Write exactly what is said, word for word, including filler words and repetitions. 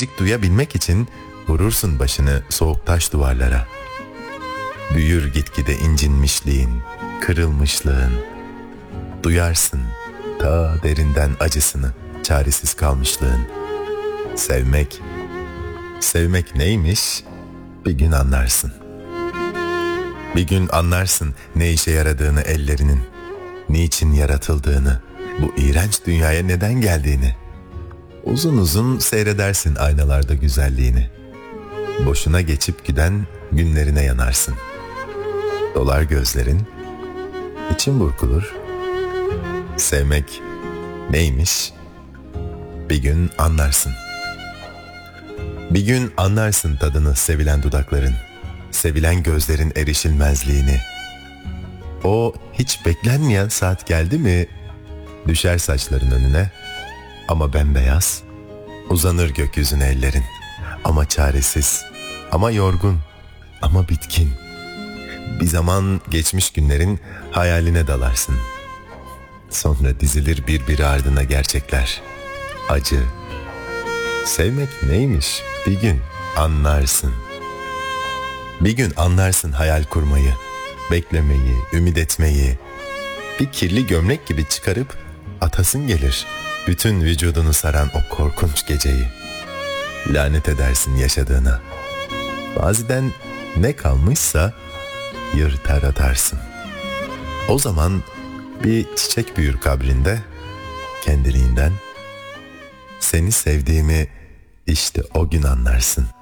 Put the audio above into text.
zerrecik duyabilmek için vurursun başını soğuk taş duvarlara. Büyür gitgide incinmişliğin, kırılmışlığın. Duyarsın ta derinden acısını, çaresiz kalmışlığın. Sevmek, sevmek neymiş bir gün anlarsın. Bir gün anlarsın ne işe yaradığını ellerinin, niçin yaratıldığını, bu iğrenç dünyaya neden geldiğini. Uzun uzun seyredersin aynalarda güzelliğini. Boşuna geçip giden günlerine yanarsın. Dolar gözlerin, için burkulur. Sevmek neymiş bir gün anlarsın. Bir gün anlarsın tadını sevilen dudakların, sevilen gözlerin erişilmezliğini. O hiç beklenmeyen saat geldi mi, düşer saçların önüne ama bembeyaz, uzanır gökyüzüne ellerin. Ama çaresiz, ama yorgun, ama bitkin. Bir zaman geçmiş günlerin hayaline dalarsın. Sonra dizilir birbiri ardına gerçekler. Acı. Sevmek neymiş bir gün anlarsın. Bir gün anlarsın hayal kurmayı, beklemeyi, ümit etmeyi. Bir kirli gömlek gibi çıkarıp atasın gelir bütün vücudunu saran o korkunç geceyi. Lanet edersin yaşadığına. Baziden ne kalmışsa yırtar atarsın. O zaman bir çiçek büyür kabrinde, kendiliğinden. Seni sevdiğimi işte o gün anlarsın.